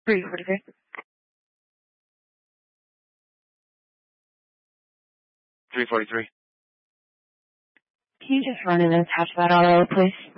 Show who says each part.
Speaker 1: 343.
Speaker 2: Can you just run and attach that auto, please?